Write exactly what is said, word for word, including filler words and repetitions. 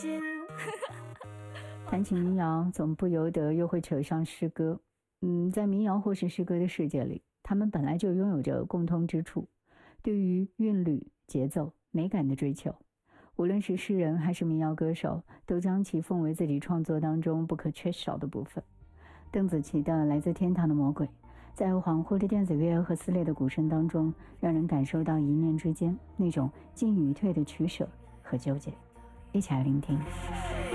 谈起民谣，总不由得又会扯上诗歌。嗯，在民谣或是诗歌的世界里，他们本来就拥有着共通之处，对于韵律、节奏、美感的追求。无论是诗人还是民谣歌手，都将其奉为自己创作当中不可缺少的部分。邓紫棋的《来自天堂的魔鬼》，在恍惚的电子乐和撕裂的鼓声当中，让人感受到一念之间那种进与退的取舍和纠结。一起来聆听。